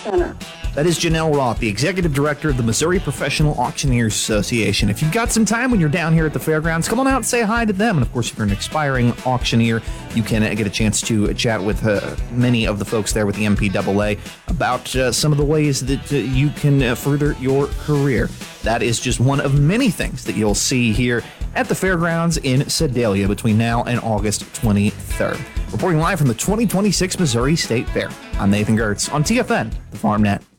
Center. That is Janelle Roth, the Executive Director of the Missouri Professional Auctioneers Association. If you've got some time when you're down here at the fairgrounds, come on out and say hi to them. And of course, if you're an aspiring auctioneer, you can get a chance to chat with many of the folks there with the MPAA about some of the ways that you can further your career. That is just one of many things that you'll see here at the fairgrounds in Sedalia between now and August 23rd. Reporting live from the 2026 Missouri State Fair, I'm Nathan Gertz on TFN, the Farm Net.